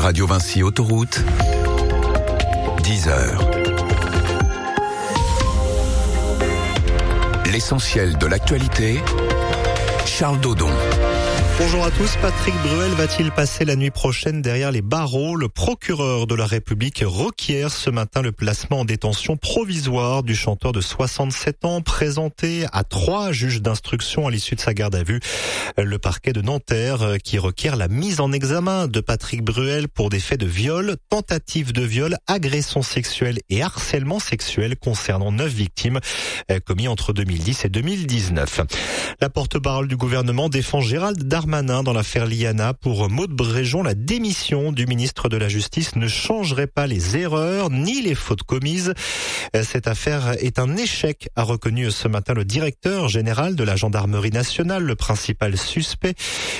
Radio Vinci Autoroute, 10h. L'essentiel de l'actualité, Charles Dodon. Bonjour à tous, Patrick Bruel va-t-il passer la nuit prochaine derrière les barreaux? Le procureur de la République requiert ce matin le placement en détention provisoire du chanteur de 67 ans présenté à 3 juges d'instruction à l'issue de sa garde à vue. Le parquet de Nanterre qui requiert la mise en examen de Patrick Bruel pour des faits de viol, tentative de viol, agression sexuelle et harcèlement sexuel concernant 9 victimes commis entre 2010 et 2019. La porte-parole du gouvernement défend Gérald Darmanin dans l'affaire Liana. Pour Maud Bréjon, la démission du ministre de la Justice ne changerait pas les erreurs ni les fautes commises. Cette affaire est un échec, a reconnu ce matin le directeur général de la gendarmerie nationale. Le principal suspect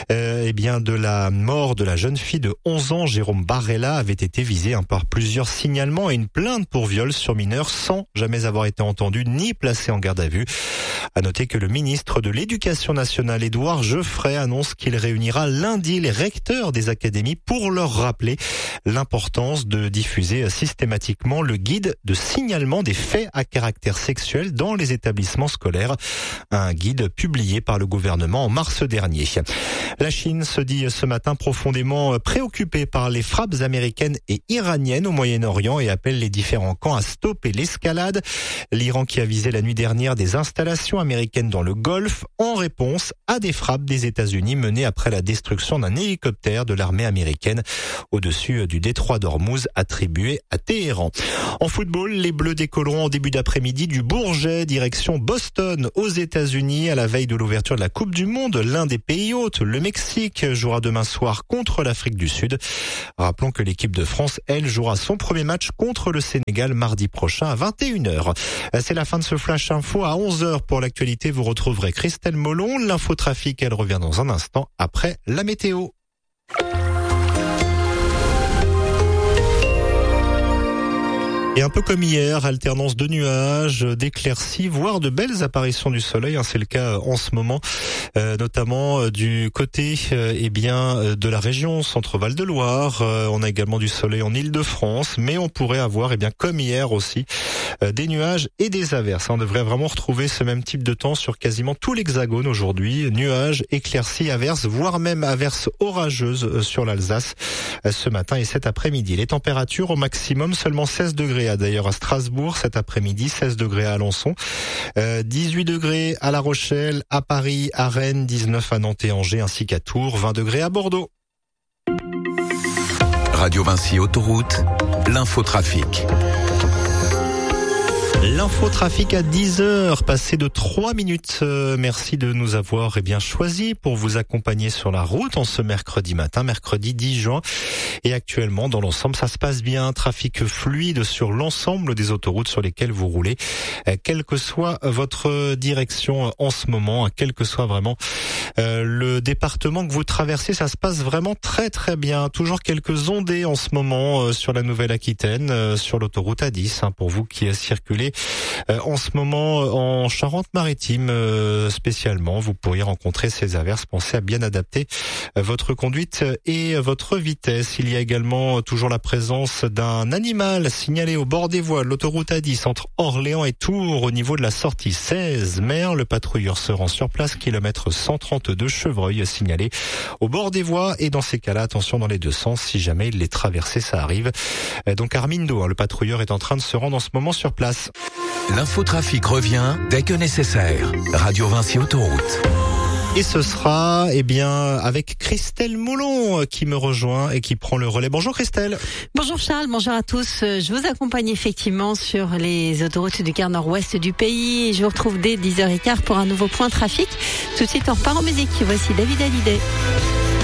de la mort de la jeune fille de 11 ans, Jérôme Barella, avait été visé par plusieurs signalements et une plainte pour viol sur mineur sans jamais avoir été entendu ni placé en garde à vue. À noter que le ministre de l'Éducation nationale, Édouard Geoffrey, annonce qu'il réunira lundi les recteurs des académies pour leur rappeler l'importance de diffuser systématiquement le guide de signalement des faits à caractère sexuel dans les établissements scolaires. Un guide publié par le gouvernement en mars dernier. La Chine se dit ce matin profondément préoccupée par les frappes américaines et iraniennes au Moyen-Orient et appelle les différents camps à stopper l'escalade. L'Iran qui a visé la nuit dernière des installations américaines dans le Golfe en réponse à des frappes des États-Unis menées après la destruction d'un hélicoptère de l'armée américaine au-dessus du détroit d'Ormuz attribué à Téhéran. En football, les Bleus décolleront en début d'après-midi du Bourget, direction Boston aux États-Unis à la veille de l'ouverture de la Coupe du Monde. L'un des pays hôtes, le Mexique, jouera demain soir contre l'Afrique du Sud. Rappelons que l'équipe de France, elle, jouera son premier match contre le Sénégal mardi prochain à 21h. C'est la fin de ce Flash Info. À 11h pour l'actualité, vous retrouverez Christelle Molon. L'infotrafic, elle revient dans un instant après la météo. Et un peu comme hier, alternance de nuages, d'éclaircies, voire de belles apparitions du soleil. C'est le cas en ce moment, notamment du côté de la région Centre-Val de Loire. On a également du soleil en Île-de-France, mais on pourrait avoir, comme hier aussi, des nuages et des averses. On devrait vraiment retrouver ce même type de temps sur quasiment tout l'Hexagone aujourd'hui. Nuages, éclaircies, averses, voire même averses orageuses sur l'Alsace ce matin et cet après-midi. Les températures au maximum, seulement 16 degrés d'ailleurs à Strasbourg cet après-midi, 16 degrés à Alençon, 18 degrés à La Rochelle, à Paris, à Rennes, 19 à Nantes et Angers ainsi qu'à Tours, 20 degrés à Bordeaux. Radio Vinci Autoroute, l'infotrafic. L'infotrafic à 10h, passé de 3 minutes. Merci de nous avoir choisi pour vous accompagner sur la route en ce mercredi matin, mercredi 10 juin. Et actuellement, dans l'ensemble, ça se passe bien. Trafic fluide sur l'ensemble des autoroutes sur lesquelles vous roulez. Quelle que soit votre direction en ce moment, quel que soit vraiment le département que vous traversez, ça se passe vraiment très très bien. Toujours quelques ondées en ce moment sur la Nouvelle-Aquitaine, sur l'autoroute A10, pour vous qui circulez en ce moment en Charente-Maritime spécialement. Vous pourriez rencontrer ces averses. Pensez à bien adapter votre conduite et votre vitesse. Il y a également toujours la présence d'un animal signalé au bord des voies de l'autoroute A10 entre Orléans et Tours au niveau de la sortie 16 mer. Le patrouilleur se rend sur place, kilomètre 132 chevreuil signalé au bord des voies et dans ces cas-là, attention dans les deux sens si jamais les traversées ça arrive. Donc Armindo, le patrouilleur est en train de se rendre en ce moment sur place. L'infotrafic revient dès que nécessaire. Radio Vinci Autoroute. Et ce sera, avec Christelle Molon qui me rejoint et qui prend le relais. Bonjour Christelle. Bonjour Charles, bonjour à tous. Je vous accompagne effectivement sur les autoroutes du quart nord-ouest du pays. Je vous retrouve dès 10h15 pour un nouveau point trafic. Tout de suite, on repart en musique. Voici David Hallyday.